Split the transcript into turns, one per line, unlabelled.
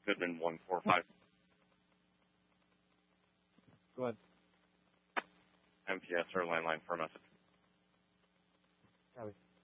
Goodman 145.
Go ahead.
MPS or landline for a message.
Copy.